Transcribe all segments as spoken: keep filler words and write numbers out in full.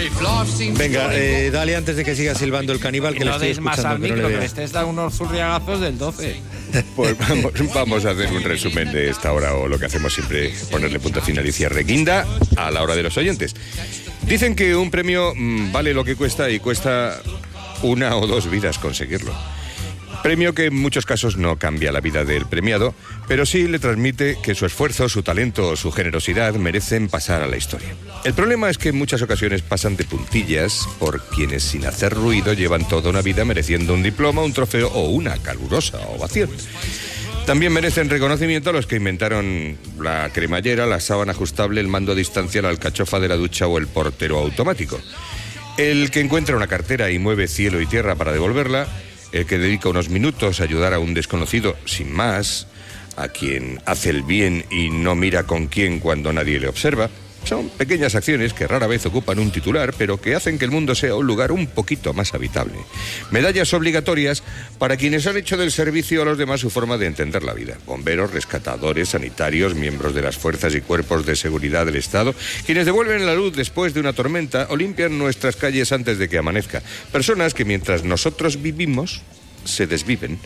Venga, eh, dale antes de que siga silbando el caníbal, que y le no estoy deis más escuchando. al Que no micro, le que vea. estés da unos zurriagazos del doce. Pues vamos, vamos a hacer un resumen de esta hora, o lo que hacemos siempre, ponerle punto final y cierre guinda a la hora de los oyentes. Dicen que un premio mmm, vale lo que cuesta y cuesta una o dos vidas conseguirlo. Premio que en muchos casos no cambia la vida del premiado, pero sí le transmite que su esfuerzo, su talento o su generosidad merecen pasar a la historia. El problema es que en muchas ocasiones pasan de puntillas por quienes sin hacer ruido llevan toda una vida mereciendo un diploma, un trofeo o una calurosa ovación. También merecen reconocimiento a los que inventaron la cremallera, la sábana ajustable, el mando a distancia, la alcachofa de la ducha o el portero automático. El que encuentra una cartera y mueve cielo y tierra para devolverla, el que dedica unos minutos a ayudar a un desconocido sin más, a quien hace el bien y no mira con quién cuando nadie le observa. Son pequeñas acciones que rara vez ocupan un titular, pero que hacen que el mundo sea un lugar un poquito más habitable. Medallas obligatorias para quienes han hecho del servicio a los demás su forma de entender la vida. Bomberos, rescatadores, sanitarios, miembros de las fuerzas y cuerpos de seguridad del Estado, quienes devuelven la luz después de una tormenta o limpian nuestras calles antes de que amanezca. Personas que mientras nosotros vivimos, se desviven.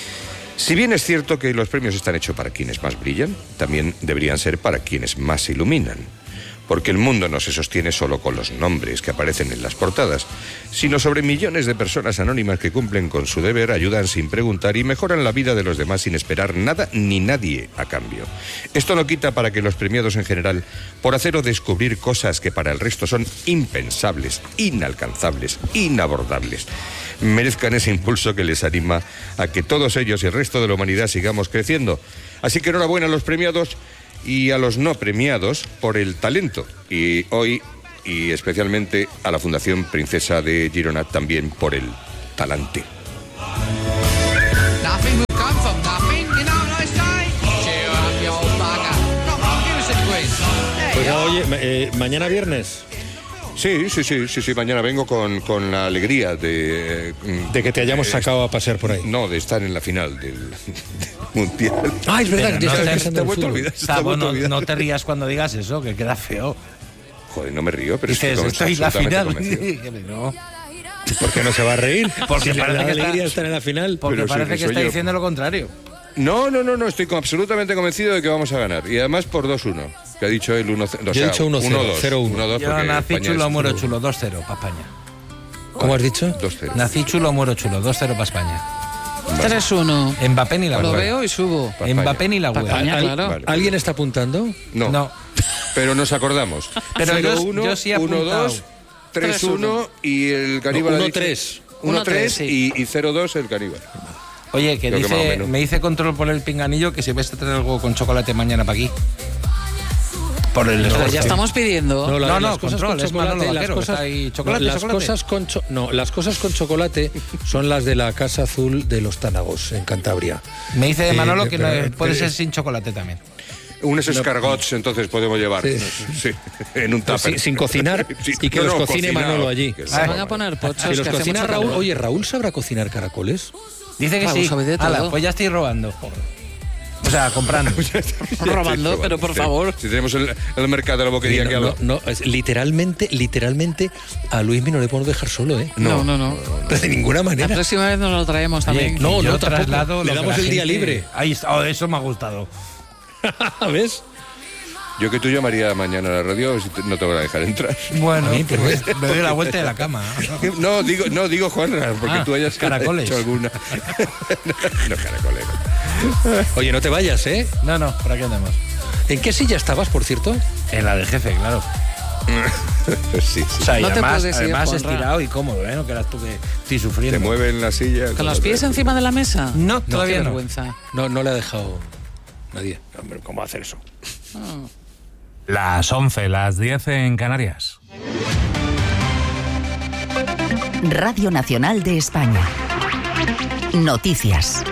Si bien es cierto que los premios están hechos para quienes más brillan, también deberían ser para quienes más iluminan. Porque el mundo no se sostiene solo con los nombres que aparecen en las portadas, sino sobre millones de personas anónimas que cumplen con su deber, ayudan sin preguntar y mejoran la vida de los demás sin esperar nada ni nadie a cambio. Esto no quita para que los premiados en general, por hacer o descubrir cosas que para el resto son impensables, inalcanzables, inabordables, merezcan ese impulso que les anima a que todos ellos y el resto de la humanidad sigamos creciendo. Así que enhorabuena a los premiados y a los no premiados por el talento. Y hoy, y especialmente a la Fundación Princesa de Girona, también por el talante. Pues oye, eh, mañana viernes. Sí, sí, sí, sí, sí, mañana vengo con, con la alegría de... De que te hayamos eh, sacado a pasear por ahí. No, de estar en la final del, del Mundial. Ah, es verdad, que no, ya te, estás te, pensando en el fútbol. Sabo, no, no te rías cuando digas eso, que queda feo. Joder, no me río, pero dices, es que estoy en la final. No. ¿Por qué no se va a reír? Porque si parece la que alegría está, estar en la final. Porque pero parece sí, que está yo. diciendo lo contrario. No, no, no, no, estoy absolutamente convencido de que vamos a ganar. Y además por dos uno, que ha dicho él uno cero. O Yo he dicho uno cero, uno dos. Yo nací chulo, muero chulo, dos cero para España. ¿Cómo has dicho? dos cero. Nací chulo, muero chulo, dos cero para España. Vale. tres uno. Mbappé ni la Lo web. veo y subo. Pa' España. Mbappé ni la web. Pa' España, ¿Al- claro. Vale. ¿Alguien está apuntando? No, No. pero nos acordamos. Pero yo- cero uno, yo sí he uno apuntado. dos, tres uno y el caníbal No, ha uno dicho- tres. uno tres sí. y, y cero dos el caníbal. Oye, que Creo que más o dice, menos. me dice control por el pinganillo que si ves a traer algo con chocolate mañana para aquí. Por el Pero esfuerzo. ya estamos pidiendo. la- No, no, las cosas control, con es Manolo chocolate, las Vaquero, que cosas, está ahí. Chocolate, no, las chocolate. cosas con cho- no, las cosas con chocolate son las de la Casa Azul de los Tánagos en Cantabria. Me dice Eh, Manolo que no, pero- puede pero- ser sin chocolate también. Unos escargots entonces podemos llevar. Sí. Sí, en un Pues tupper. sin, sin cocinar Sí, y que no, los no, cocine cocinado, Manolo allí. que Se no, van a poner pochos. Si los que hace cocina mucho Raúl, calor. oye, ¿Raúl sabrá cocinar caracoles? Dice que Raúl sí. sabe de todo. Ala, pues ya estoy robando. O sea, comprando. Robando, pero por Sí. favor. Si tenemos el, el mercado de la boquería Sí, aquí al no, lado. no, no, es literalmente, literalmente a Luismi no le podemos dejar solo, ¿eh? No, no, no. De ninguna La manera. próxima vez nos lo traemos también. no, yo no, tampoco. traslado Le lo que damos la el día gente- libre. Ahí está, oh, eso me ha gustado. ¿Ves? Yo que tú llamaría mañana a la radio, si te- no te van a dejar entrar. Bueno, A mí, pero pues, me doy la vuelta de la cama. No, digo, no, digo Juanra, porque Ah, tú hayas caracoles. hecho alguna. No, caracoles. Oye, no te vayas, ¿eh? No, no, ¿para qué andamos? ¿En qué silla estabas, por cierto? En la del jefe, claro. Sí, sí. O sea, y No te además, puedes ir, además Juanra. estirado y cómodo, ¿eh? No creas tú que estoy sufriendo. Te mueve en la silla. ¿Con los pies encima de la mesa? No, todavía Qué no. vergüenza. No, no le ha dejado nadie. Hombre, ¿cómo hacer eso? Ah. Las once, las diez en Canarias. Radio Nacional de España. Noticias.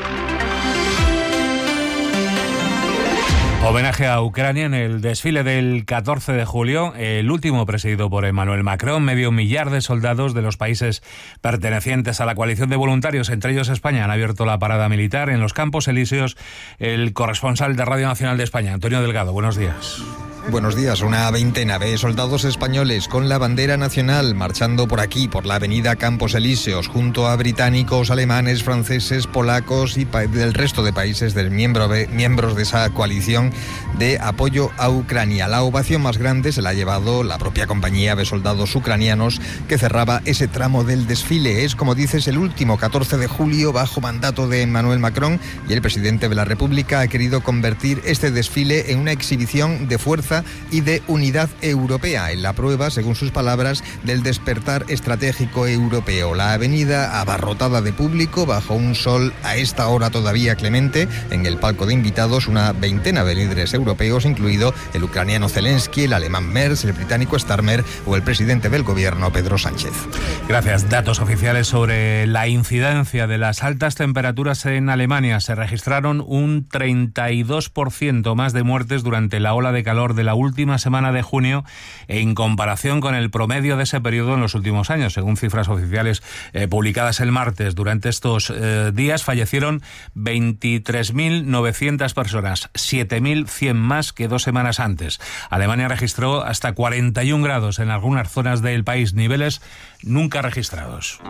Homenaje a Ucrania en el desfile del catorce de julio, el último presidido por Emmanuel Macron. Medio millar de soldados de los países pertenecientes a la coalición de voluntarios, entre ellos España, han abierto la parada militar en los Campos Elíseos. El corresponsal de Radio Nacional de España, Antonio Delgado, buenos días. Buenos días. Una veintena de soldados españoles con la bandera nacional marchando por aquí, por la avenida Campos Elíseos, junto a británicos, alemanes, franceses, polacos y pa- del resto de países del miembro de, miembros de esa coalición de apoyo a Ucrania. La ovación más grande se la ha llevado la propia compañía de soldados ucranianos que cerraba ese tramo del desfile. Es, como dices, el último catorce de julio bajo mandato de Emmanuel Macron, y el presidente de la República ha querido convertir este desfile en una exhibición de fuerza y de unidad europea, en la prueba, según sus palabras, del despertar estratégico europeo. La avenida abarrotada de público bajo un sol a esta hora todavía clemente. En el palco de invitados una veintena de líderes europeos, incluido el ucraniano Zelensky, el alemán Merz, el británico Starmer o el presidente del gobierno Pedro Sánchez. Gracias. Datos oficiales sobre la incidencia de las altas temperaturas en Alemania. Se registraron un treinta y dos por ciento más de muertes durante la ola de calor de la última semana de junio en comparación con el promedio de ese periodo en los últimos años. Según cifras oficiales eh, publicadas el martes, durante estos eh, días fallecieron veintitrés mil novecientas personas, siete mil cien más que dos semanas antes. Alemania registró hasta cuarenta y un grados en algunas zonas del país, niveles nunca registrados.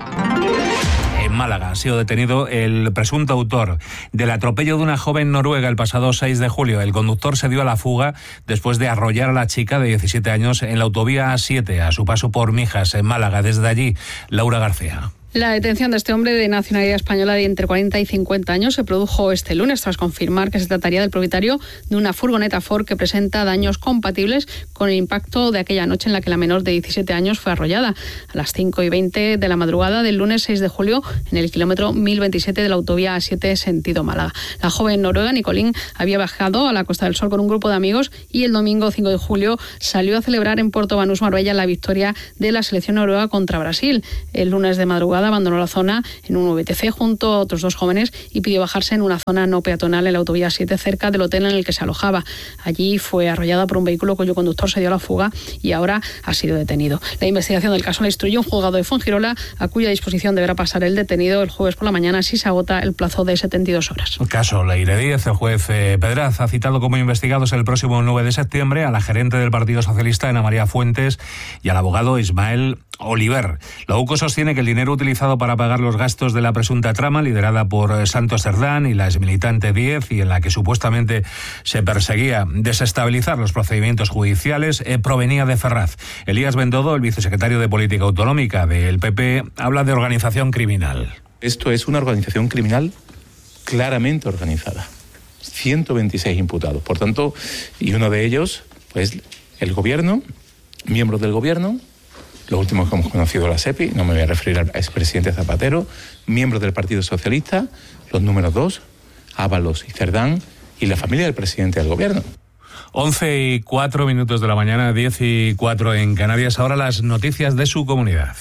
En Málaga ha sido detenido el presunto autor del atropello de una joven noruega el pasado seis de julio. El conductor se dio a la fuga después de arrollar a la chica de diecisiete años en la autovía A siete, a su paso por Mijas, en Málaga. Desde allí, Laura García. La detención de este hombre de nacionalidad española de entre cuarenta y cincuenta años se produjo este lunes tras confirmar que se trataría del propietario de una furgoneta Ford que presenta daños compatibles con el impacto de aquella noche en la que la menor de diecisiete años fue arrollada a las cinco y veinte de la madrugada del lunes seis de julio en el kilómetro mil veintisiete de la autovía A siete sentido Málaga. La joven noruega Nicolín había bajado a la Costa del Sol con un grupo de amigos y el domingo cinco de julio salió a celebrar en Puerto Banús, Marbella, la victoria de la selección noruega contra Brasil. El lunes de madrugada abandonó la zona en un V T C junto a otros dos jóvenes y pidió bajarse en una zona no peatonal en la autovía siete cerca del hotel en el que se alojaba. Allí fue arrollada por un vehículo cuyo conductor se dio a la fuga y ahora ha sido detenido. La investigación del caso la instruyó un juzgado de Fuengirola, a cuya disposición deberá pasar el detenido el jueves por la mañana si se agota el plazo de setenta y dos horas. El caso Leire Díez, el juez eh, Pedraz ha citado como investigados el próximo nueve de septiembre a la gerente del Partido Socialista, Ana María Fuentes, y al abogado Ismael Oliver. La U C O sostiene que el dinero utilizado para pagar los gastos de la presunta trama liderada por Santos Cerdán y la exmilitante Díez, y en la que supuestamente se perseguía desestabilizar los procedimientos judiciales, eh, provenía de Ferraz. Elías Bendodo, el vicesecretario de Política Autonómica del P P, habla de organización criminal. Esto es una organización criminal claramente organizada. ciento veintiséis imputados. Por tanto, y uno de ellos, pues el gobierno, miembros del gobierno, los últimos que hemos conocido, la SEPI, no me voy a referir al expresidente Zapatero, miembros del Partido Socialista, los números dos, Ábalos y Cerdán, y la familia del presidente del gobierno. once y cuatro minutos de la mañana, diez y cuatro en Canarias. Ahora las noticias de su comunidad.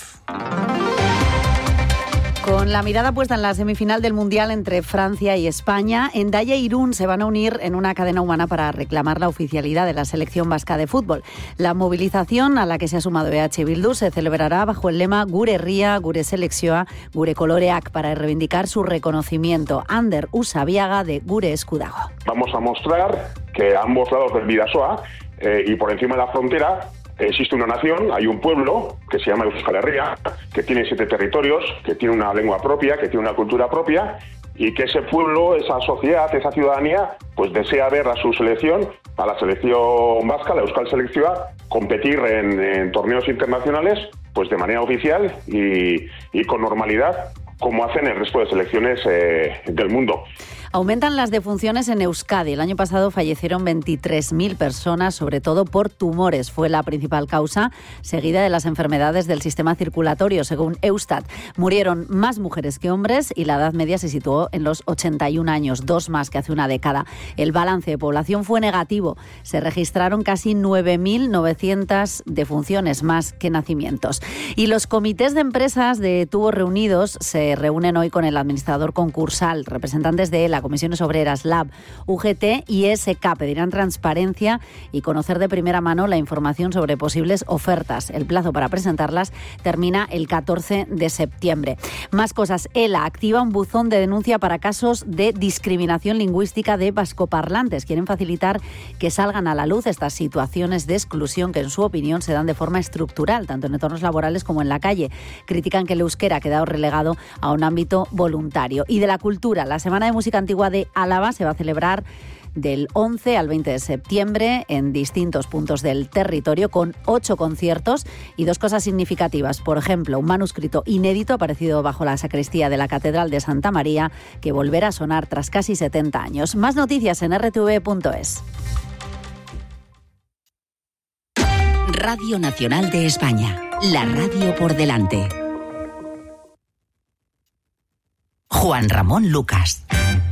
Con la mirada puesta en la semifinal del Mundial entre Francia y España, Hendaya e Irún se van a unir en una cadena humana para reclamar la oficialidad de la selección vasca de fútbol. La movilización a la que se ha sumado E H Bildu se celebrará bajo el lema Gure Herria, Gure Selekzioa, Gure Koloreak, para reivindicar su reconocimiento. Ander Usabiaga, de Gure Eskudago. Vamos a mostrar que a ambos lados del Bidasoa eh, y por encima de la frontera existe una nación, hay un pueblo que se llama Euskal Herria, que tiene siete territorios, que tiene una lengua propia, que tiene una cultura propia, y que ese pueblo, esa sociedad, esa ciudadanía, pues desea ver a su selección, a la selección vasca, la Euskal Selekzioa, competir en, en torneos internacionales, pues de manera oficial y, y con normalidad, como hacen el resto de selecciones eh, del mundo. Aumentan las defunciones en Euskadi. El año pasado fallecieron veintitrés mil personas, sobre todo por tumores. Fue la principal causa, seguida de las enfermedades del sistema circulatorio, según Eustat. Murieron más mujeres que hombres y la edad media se situó en los ochenta y un años, dos más que hace una década. El balance de población fue negativo. Se registraron casi nueve mil novecientas defunciones, más que nacimientos. Y los comités de empresas de Tubos Reunidos se reúnen hoy con el administrador concursal. Representantes de él Usera, Comisiones Obreras, Lab, U G T y E S K pedirán transparencia y conocer de primera mano la información sobre posibles ofertas. El plazo para presentarlas termina el catorce de septiembre. Más cosas. ELA activa un buzón de denuncia para casos de discriminación lingüística de vascoparlantes. Quieren facilitar que salgan a la luz estas situaciones de exclusión que, en su opinión, se dan de forma estructural, tanto en entornos laborales como en la calle. Critican que el euskera ha quedado relegado a un ámbito voluntario. Y de la cultura, la Semana de Música Antigua de Álava se va a celebrar del once al veinte de septiembre en distintos puntos del territorio, con ocho conciertos y dos cosas significativas. Por ejemplo, un manuscrito inédito aparecido bajo la sacristía de la Catedral de Santa María, que volverá a sonar tras casi setenta años. Más noticias en erre te ve punto es. Radio Nacional de España, la radio por delante. Juan Ramón Lucas.